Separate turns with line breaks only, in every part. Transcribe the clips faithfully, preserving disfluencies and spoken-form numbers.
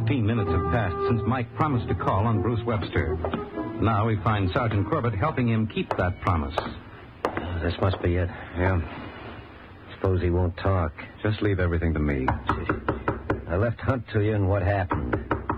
Fifteen minutes have passed since Mike promised to call on Bruce Webster. Now we find Sergeant Corbett helping him keep that promise.
Uh, this must be it. Yeah. Suppose he won't talk.
Just leave everything to me.
I left Hunt to you, and what happened?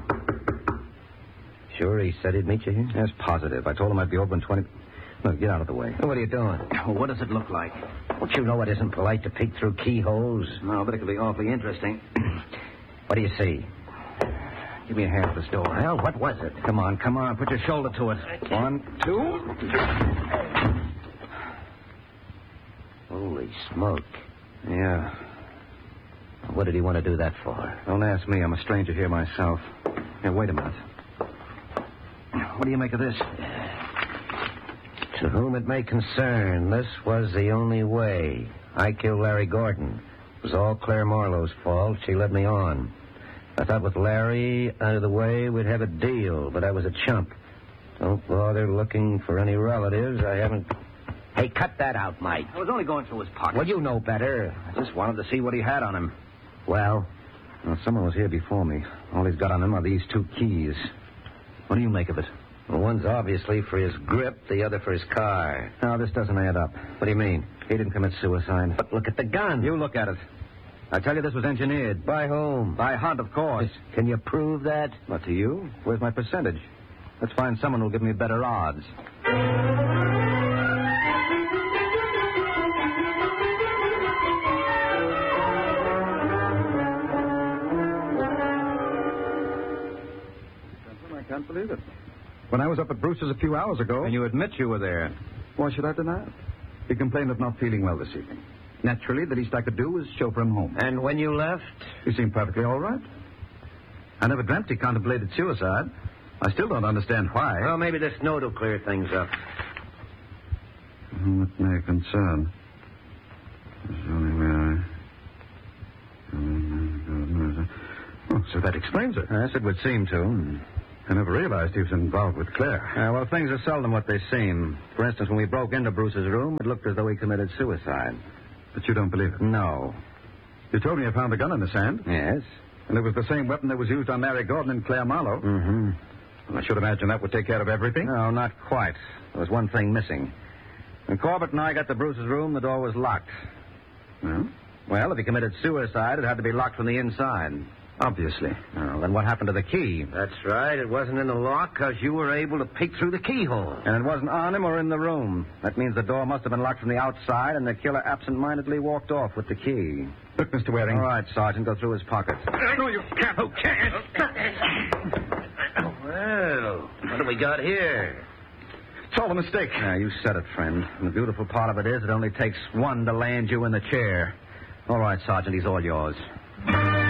Sure he said he'd meet you here?
Yes, positive. I told him I'd be over in twenty... No, get out of the way.
What are you doing?
Well, what does it look like?
Don't you know it isn't polite to peek through keyholes?
No, but it could be awfully interesting.
What do you see?
Give me a hand with this door.
Well, what was it?
Come on, come on. Put your shoulder to it. One, two.
Holy smoke.
Yeah.
What did he want to do that for?
Don't ask me. I'm a stranger here myself. Here, wait a minute. What do you make of this?
To whom it may concern, this was the only way. I killed Larry Gordon. It was all Claire Marlowe's fault. She led me on. I thought with Larry out of the way, we'd have a deal, but I was a chump. Don't bother looking for any relatives. I haven't... Hey, cut that out, Mike.
I was only going through his pocket.
Well, you know better.
I just wanted to see what he had on him.
Well?
Well, someone was here before me. All he's got on him are these two keys. What do you make of it?
Well, one's obviously for his grip, the other for his car.
No, this doesn't add up.
What do you mean?
He didn't commit suicide.
But look at the gun.
You look at it. I tell you, this was engineered.
By whom?
By Hunt, of course.
Can you prove that?
What, to you? Where's my percentage? Let's find someone who'll give me better odds. I can't believe it. When I was up at Brewster's a few hours ago...
And you admit you were there.
Why should I deny it? He complained of not feeling well this evening. Naturally, the least I could do was chauffeur him home.
And when you left?
He seemed perfectly all right. I never dreamt he contemplated suicide. I still don't understand why.
Well, maybe this note will clear things up.
What may concern? There's only where I... Oh, so that explains it.
Yes, it would seem to.
I never realized he was involved with Claire.
Uh, well, things are seldom what they seem. For instance, when we broke into Bruce's room, it looked as though he committed suicide.
But you don't believe it?
No.
You told me you found a gun in the sand.
Yes.
And it was the same weapon that was used on Larry Gordon and Claire Marlowe.
Mm-hmm.
Well, I should imagine that would take care of everything.
No, not quite. There was one thing missing. When Corbett and I got to Bruce's room, the door was locked.
Well?
Well, if he committed suicide, it had to be locked from the inside.
Obviously.
Well, then what happened to the key?
That's right. It wasn't in the lock because you were able to peek through the keyhole.
And it wasn't on him or in the room. That means the door must have been locked from the outside, and the killer absent-mindedly walked off with the key.
Look, Mister Waring.
All right, Sergeant, go through his pockets.
No, you can't.
Oh, can't. Well, what do we got here?
It's all a mistake.
Yeah, you said it, friend. And the beautiful part of it is it only takes one to land you in the chair. All right, Sergeant, he's all yours.